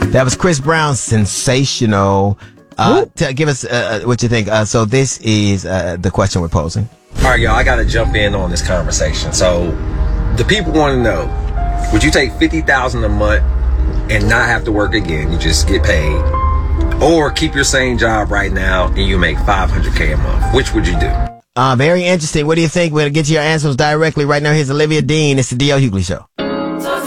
That was Chris Brown, Sensational. Give us what you think. So this is the question we're posing. All right, y'all, I got to jump in on this conversation. So the people want to know, would you take $50,000 a month and not have to work again? You just get paid. Or keep your same job right now and you make $500K a month. Which would you do? Very interesting. What do you think? We're going to get your answers directly right now. Here's Olivia Dean. It's the D.L. Hughley Show.